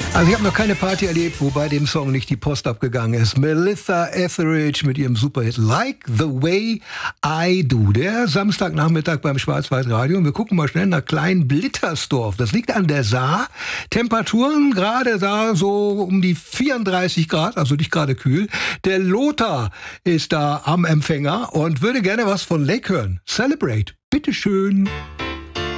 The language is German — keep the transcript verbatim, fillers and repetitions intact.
Also ich habe noch keine Party erlebt, wo bei dem Song nicht die Post abgegangen ist. Melissa Etheridge mit ihrem Superhit Like the Way I Do. Der Samstagnachmittag beim Schwarzwaldradio. Und wir gucken mal schnell nach Klein-Blittersdorf. Das liegt an der Saar. Temperaturen gerade da so um die vierunddreißig Grad, also nicht gerade kühl. Der Lothar ist da am Empfänger und würde gerne was von Lake hören. Celebrate. Bitteschön.